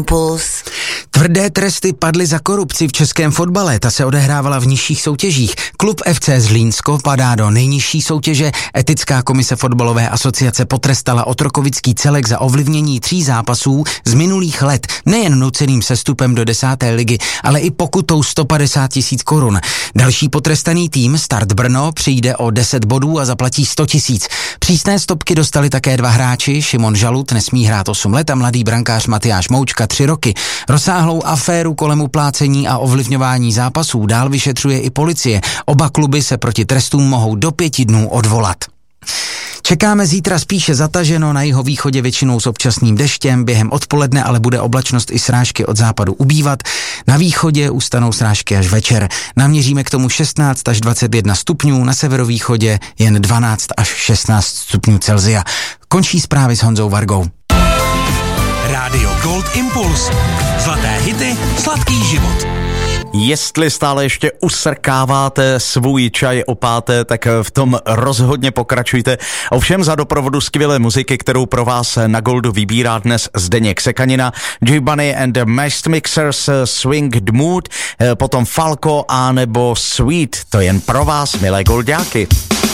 Puls. Tvrdé tresty padly za korupci v českém fotbale, ta se odehrávala v nižších soutěžích. Klub FC Zlínsko padá do nejnižší soutěže, etická komise fotbalové asociace potrestala Otrokovický Celek za ovlivnění 3 zápasů z minulých let, nejen nuceným sestupem do 10. ligy, ale i pokutou 150 000 korun. Další potrestaný tým, Start Brno, přijde o 10 bodů a zaplatí 100 000. Přísné stopky dostali také 2 hráči, Šimon Žalut nesmí hrát 8 let a mladý brankář Matyáš Moučka 3 roky. Rozsáhlou aféru kolem uplácení a ovlivňování zápasů dál vyšetřuje i policie. Oba kluby se proti trestům mohou do 5 dnů odvolat. Čekáme zítra spíše zataženo, na jihovýchodě většinou s občasným deštěm, během odpoledne ale bude oblačnost i srážky od západu ubývat. Na východě ustanou srážky až večer. Naměříme k tomu 16 až 21 stupňů, na severovýchodě jen 12 až 16 stupňů Celsia. Končí zprávy s Honzou Vargou. Rádio Gold Impuls. Zlaté hity, sladký život. Jestli stále ještě usrkáváte svůj čaj opáté, tak v tom rozhodně pokračujte. Ovšem za doprovodu skvělé muziky, kterou pro vás na Goldu vybírá dnes Zdeněk Sekanina, J Bunny and the Master Mixers, Swing the Mood, potom Falco a nebo Sweet, to jen pro vás, milé golďáky.